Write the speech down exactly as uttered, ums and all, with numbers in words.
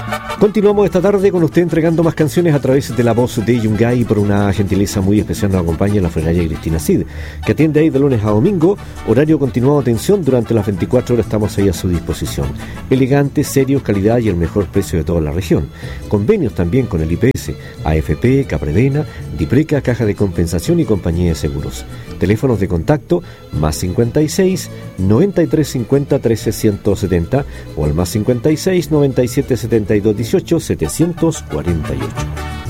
Continuamos esta tarde con usted entregando más canciones a través de la voz de Yungay. Por una gentileza muy especial nos acompaña la frenaria Cristina Cid, que atiende ahí de lunes a domingo, horario continuado de atención durante las veinticuatro horas. Estamos ahí a su disposición. Elegantes, serios, calidad y el mejor precio de toda la región. Convenios también con el I P S, A F P, Capredena, Dipreca, Caja de Compensación y Compañía de Seguros. Teléfonos de contacto más cincuenta y seis, noventa y tres cincuenta, trece ciento setenta o al más cincuenta y seis, noventa y siete setenta y dos dieciocho, setecientos cuarenta y ocho.